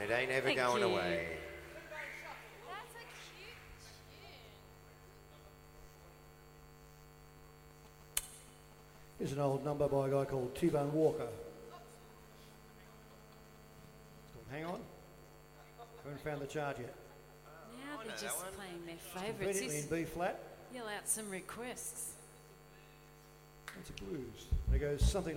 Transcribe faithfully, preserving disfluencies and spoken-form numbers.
It ain't ever Thank going you. away. That's a cute tune. Here's an old number by a guy called T-Bone Walker. It's called Hang On. Haven't found the chart yet. Now I they're know that just one. playing their favourites. Conveniently Just in B flat. yell out some requests. It's a blues. And it goes something like